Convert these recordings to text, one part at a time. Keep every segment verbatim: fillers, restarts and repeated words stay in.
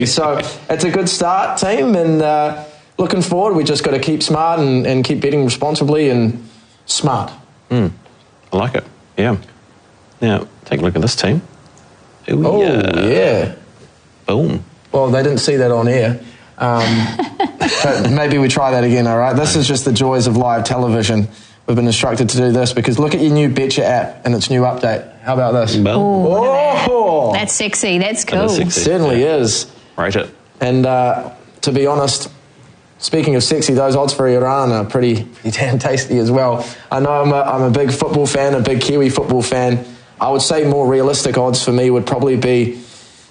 So it's a good start, team, and uh, looking forward. We just got to keep smart and, and keep betting responsibly and smart. Mm, I like it. Yeah. Now take a look at this team. Ooh, oh yeah. yeah. Boom. Well, they didn't see that on air. Um, but maybe we try that again. All right. This is just the joys of live television. We've been instructed to do this because look at your new Betcha app and its new update. How about this? Ooh, oh, that. That's sexy. That's cool. That is sexy. It certainly yeah. is. Rate it. And uh, to be honest, speaking of sexy, those odds for Iran are pretty, pretty damn tasty as well. I know I'm a, I'm a big football fan, a big Kiwi football fan. I would say more realistic odds for me would probably be,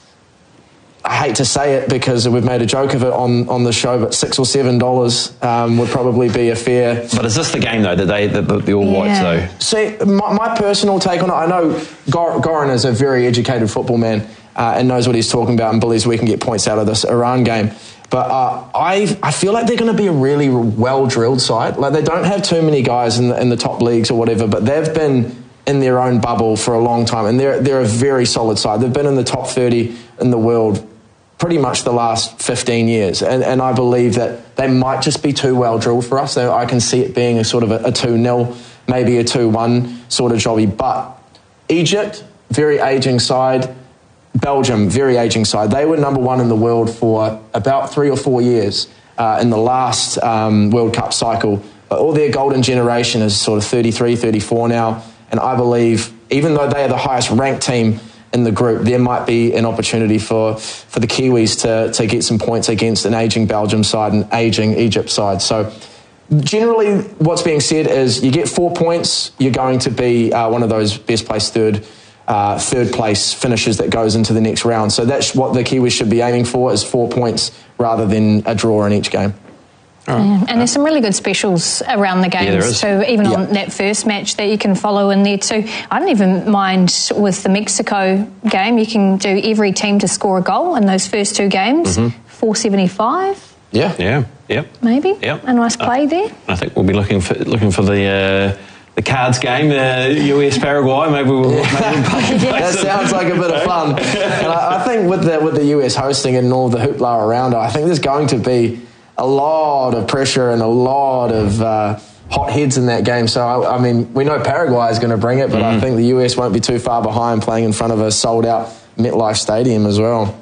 I hate to say it because we've made a joke of it on, on the show, but six or seven dollars um, would probably be a fair. But is this the game though? That they the, the, the All Whites Yeah. though? See, my, my personal take on it, I know Gor- Goran is a very educated football man uh, and knows what he's talking about and believes we can get points out of this Iran game. But uh, I I feel like they're going to be a really well drilled side. Like they don't have too many guys in the, in the top leagues or whatever, but they've been in their own bubble for a long time, and they're they're a very solid side. They've been in the top thirty in the world pretty much the last fifteen years, and, and I believe that they might just be too well drilled for us. So I can see it being a sort of a two nil, maybe a two one sort of jobby. But Egypt, very aging side. Belgium, very aging side. They were number one in the world for about three or four years uh, in the last um, World Cup cycle. But all their golden generation is sort of thirty-three, thirty-four now. And I believe, even though they are the highest ranked team in the group, there might be an opportunity for, for the Kiwis to, to get some points against an aging Belgium side and aging Egypt side. So generally what's being said is you get four points, you're going to be uh, one of those best placed third uh, third place finishes that goes into the next round. So that's what the Kiwis should be aiming for, is four points rather than a draw in each game. Oh, yeah. And there's some really good specials around the games yeah, too, even yeah. on that first match that you can follow in there too. I don't even mind with the Mexico game. You can do every team to score a goal in those first two games, mm-hmm. four seventy-five. Yeah, yeah, yeah. Maybe. Yep. A nice play uh, there. I think we'll be looking for looking for the uh, the cards game, uh, U S Paraguay. Maybe we'll. Maybe we'll play that sounds like a bit of fun. And I, I think with the with the U S hosting and all the hoopla around it, I think there's going to be a lot of pressure and a lot of uh, hot heads in that game. So, I, I mean, we know Paraguay is going to bring it, but mm. I think the U S won't be too far behind, playing in front of a sold-out MetLife Stadium as well.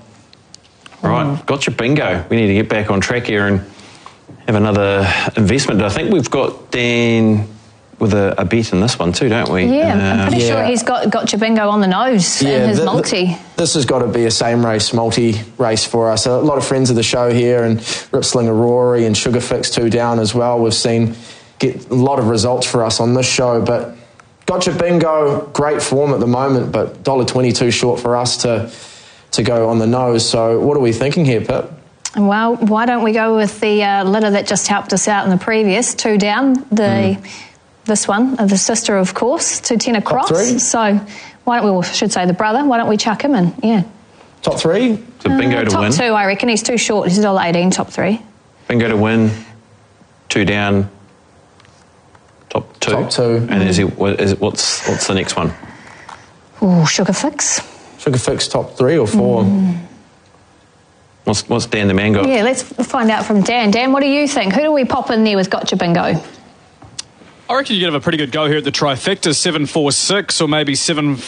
All right, gotcha bingo. We need to get back on track here and have another investment. I think we've got Dan with a, a bet in this one too, don't we? Yeah, um, I'm pretty yeah. sure he's got Gotcha Bingo on the nose yeah, in his the, multi. The, this has got to be a same race multi race for us. A lot of friends of the show here, and Ripslinger Rory and Sugar Fix two down as well. We've seen get a lot of results for us on this show, but Gotcha Bingo, great form at the moment, but one dollar twenty-two short for us to to go on the nose. So what are we thinking here, Pip? Well, why don't we go with the uh, litter that just helped us out in the previous two down, the mm. this one, the sister, of course, to ten across. Top three? So why don't we, well, I should say the brother, why don't we chuck him in? Yeah. Top three? So bingo uh, to top win. Top two, I reckon. He's too short. He's one dollar eighteen, top three. Bingo to win, two down, top two. Top two. And is it, what, is it, what's what's the next one? Ooh, Sugar Fix. Sugar Fix top three or four? Mm. What's, what's Dan the man got? Yeah, let's find out from Dan. Dan, what do you think? Who do we pop in there with Gotcha Bingo? I reckon you could have a pretty good go here at the trifecta, seven four six or maybe seven